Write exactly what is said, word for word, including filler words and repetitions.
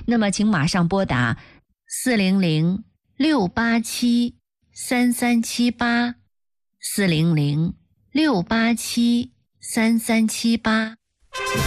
那么请马上拨打四零零六八七三三七八，四零零六八七三三七八。